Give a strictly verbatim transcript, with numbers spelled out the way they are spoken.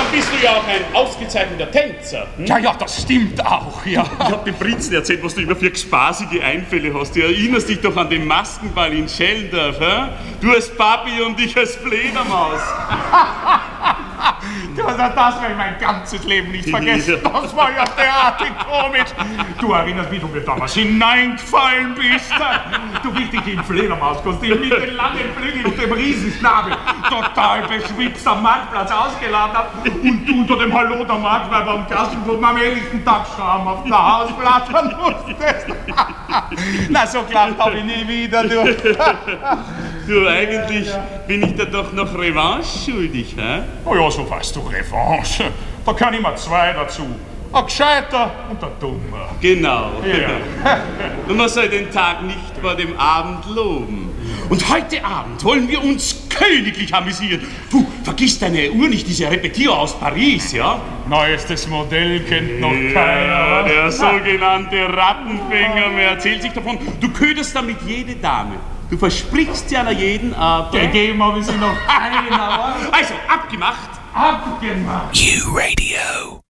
bist du ja auch ein ausgezeichneter Tänzer. Hm? Ja, ja, das stimmt auch, ja. Ich hab dem Prinzen erzählt, was du immer für spaßige Einfälle hast. Du erinnerst dich doch an den Maskenball in Schellendorf, hä? Du als Papi und ich als Fledermaus. Du, das werde ich mein ganzes Leben nicht vergessen. Das war ja derartig komisch. Du erinnerst mich, wie du mir damals hineingefallen bist. Du bist dich im Fledermauskostüm mit den langen Flügeln und dem Riesenschnabel total beschwipst am Marktplatz ausgeladen hast und du unter dem Hallo der Marktweiber am Gassenboden am helllichten Tag Schramm auf der Hausplatte musstest. Na, so klappt habe ich nie wieder, du. Du, eigentlich bin ich dir doch noch Revanche schuldig, hä? Oh ja, so weißt du, Revanche. Da kann immer zwei dazu. Ein Gescheiter und ein Dummer. Genau. Ja. Und man soll den Tag nicht vor dem Abend loben. Und heute Abend wollen wir uns königlich amüsieren. Du, vergiss deine Uhr nicht, diese Repetier aus Paris, ja? Neuestes Modell kennt noch ja, keiner. Der sogenannte Rattenfänger, wer erzählt sich davon? Du köderst damit jede Dame. Du versprichst sie einer jeden, aber... Gegeben habe ich sie noch keiner. Also, abgemacht. Abgemacht. U Radio.